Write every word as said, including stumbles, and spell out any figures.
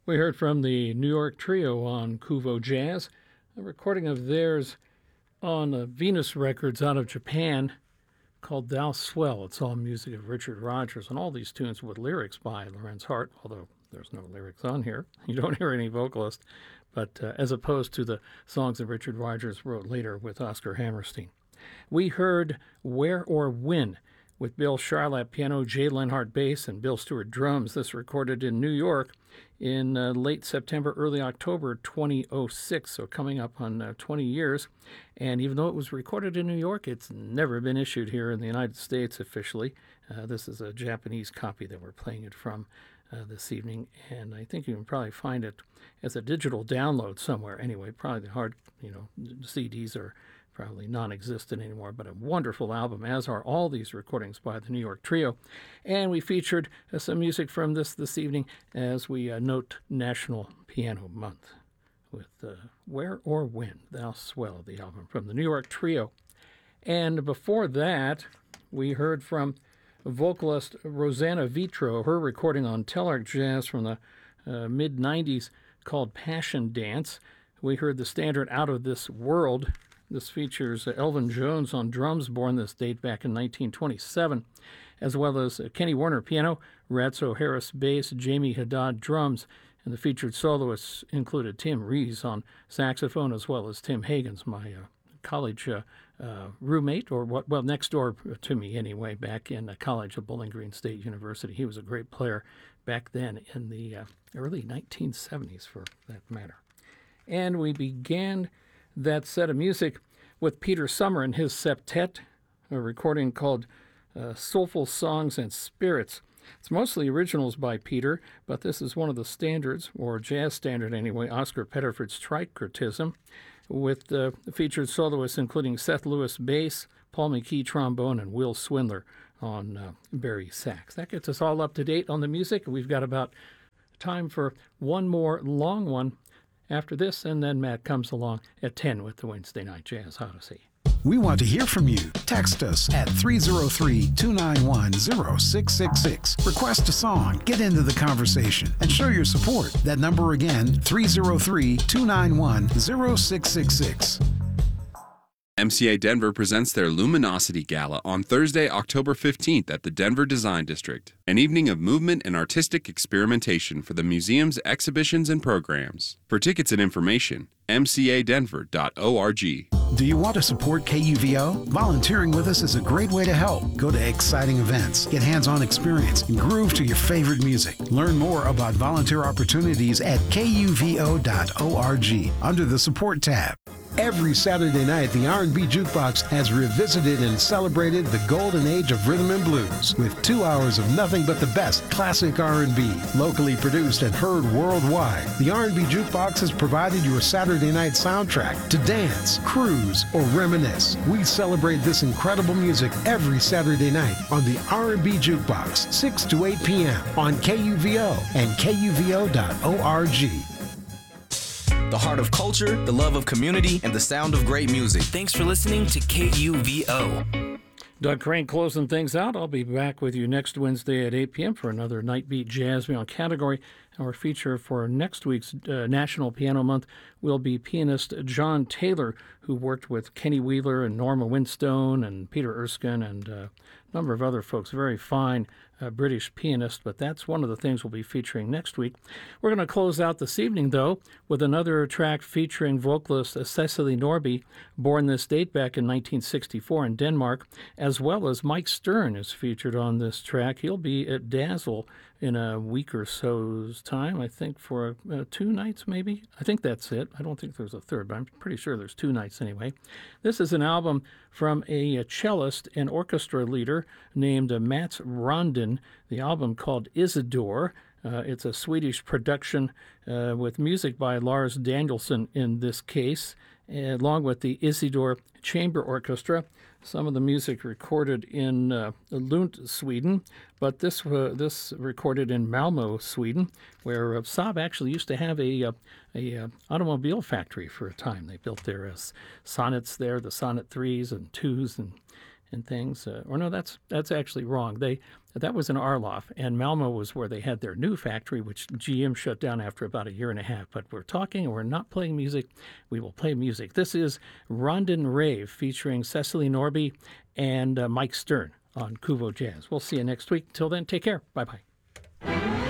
We heard from the New York Trio on Kuvo Jazz, a recording of theirs on uh, Venus Records out of Japan called Thou Swell. It's all music of Richard Rodgers, and all these tunes with lyrics by Lorenz Hart, although there's no lyrics on here. You don't hear any vocalist, but uh, as opposed to the songs that Richard Rodgers wrote later with Oscar Hammerstein. We heard Where or When with Bill Charlap piano, Jay Lenhart bass, and Bill Stewart drums. This recorded in New York in uh, late September, early October twenty oh six, so coming up on uh, twenty years. And even though it was recorded in New York, it's never been issued here in the United States officially. Uh, this is a Japanese copy that we're playing it from uh, this evening, and I think you can probably find it as a digital download somewhere. Anyway, probably the hard, you know, C Ds are probably non-existent anymore, but a wonderful album, as are all these recordings by the New York Trio. And we featured uh, some music from this this evening as we uh, note National Piano Month with uh, Where or When, Thou Swell, the album from the New York Trio. And before that, we heard from vocalist Rosanna Vitro, her recording on Telarc Jazz from the uh, mid nineties called Passion Dance. We heard the standard Out of This World. This features uh, Elvin Jones on drums, born this date back in nineteen twenty-seven, as well as uh, Kenny Werner piano, Ratso Harris bass, Jamie Haddad drums, and the featured soloists included Tim Rees on saxophone, as well as Tim Hagens, my uh, college uh, uh, roommate, or what? Well, next door to me anyway, back in uh, college at Bowling Green State University. He was a great player back then in the uh, early nineteen seventies, for that matter. And we began that set of music with Peter Summer and his septet, a recording called uh, Soulful Songs and Spirits. It's mostly originals by Peter, but this is one of the standards, or jazz standard anyway, Oscar Pettiford's Trichrotism, with uh, featured soloists including Seth Lewis bass, Paul McKee trombone, and Will Swindler on uh, Barry sax. That gets us all up to date on the music. We've got about time for one more long one after this, and then Matt comes along at ten with the Wednesday Night Jazz Odyssey. We want to hear from you. Text us at three oh three, two nine one, oh six six six. Request a song, get into the conversation, and show your support. That number again, three oh three, two nine one, oh six six six. M C A Denver presents their Luminosity Gala on Thursday, October fifteenth at the Denver Design District, an evening of movement and artistic experimentation for the museum's exhibitions and programs. For tickets and information, m c a denver dot org. Do you want to support K U V O? Volunteering with us is a great way to help. Go to exciting events, get hands-on experience, and groove to your favorite music. Learn more about volunteer opportunities at k u v o dot org under the Support tab. Every Saturday night, the R and B Jukebox has revisited and celebrated the golden age of rhythm and blues with two hours of nothing but the best classic R and B, locally produced and heard worldwide. The R and B Jukebox has provided your Saturday night soundtrack to dance, cruise, or reminisce. We celebrate this incredible music every Saturday night on the R and B Jukebox, six to eight p.m. on K U V O and k u v o dot org. The heart of culture, the love of community, and the sound of great music. Thanks for listening to K U V O. Doug Crane closing things out. I'll be back with you next Wednesday at eight p.m. for another Night Beat Jazz Beyond category. Our feature for next week's uh, National Piano Month will be pianist John Taylor, who worked with Kenny Wheeler and Norma Winstone and Peter Erskine and uh, a number of other folks. Very fine uh, British pianist, but that's one of the things we'll be featuring next week. We're going to close out this evening, though, with another track featuring vocalist Cecily Norby, born this date back in nineteen sixty-four in Denmark, as well as Mike Stern is featured on this track. He'll be at Dazzle in a week or so's time, I think, for uh, two nights maybe. I think that's it. I don't think there's a third, but I'm pretty sure there's two nights anyway. This is an album from a, a cellist and orchestra leader named uh, Mats Rondin. The album called Isidore. Uh, it's a Swedish production uh, with music by Lars Danielsson in this case, along with the Isidore Chamber Orchestra. Some of the music recorded in uh, Lund, Sweden, but this uh, this recorded in Malmö, Sweden, where uh, Saab actually used to have a, uh, a uh, automobile factory for a time. They built their uh, Sonnets there, the Sonnet threes and twos and and things. Uh, or no, that's that's actually wrong. They That was in Arlof, and Malmo was where they had their new factory, which G M shut down after about a year and a half. But we're talking and we're not playing music. We will play music. This is Rondon Rave featuring Cecily Norby and uh, Mike Stern on Kuvo Jazz. We'll see you next week. Till then, take care. Bye-bye.